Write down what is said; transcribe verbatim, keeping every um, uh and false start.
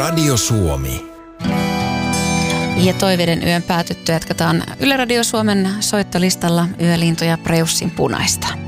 Radio Suomi. Ja Toiveiden yön päätyttyä jatketaan Yle Radio Suomen soittolistalla Yölintu ja Preussin Punaista.